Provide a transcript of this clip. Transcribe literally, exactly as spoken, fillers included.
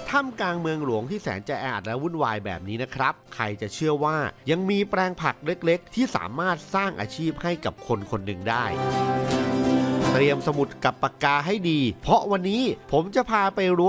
ท่ามกลางเมืองหลวงที่แสนจะแออัดและวุ่นวายแบบนี้นะครับใครจะเชื่อว่ายังมีแปลงผักเล็กๆที่สามารถสร้างอาชีพให้กับคนคนหนึ่งได้เตรียมสมุดกับปากกาให้ดีเพราะวันนี้ผมจะพาไปรู้